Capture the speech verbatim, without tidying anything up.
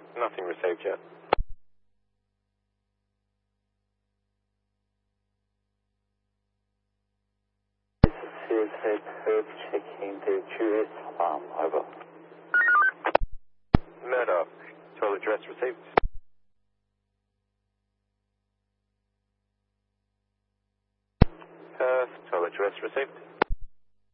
Nothing received yet. This is C S A Perth checking the Julius alarm, over. Murder. Toilet address received. Perth, toilet address received.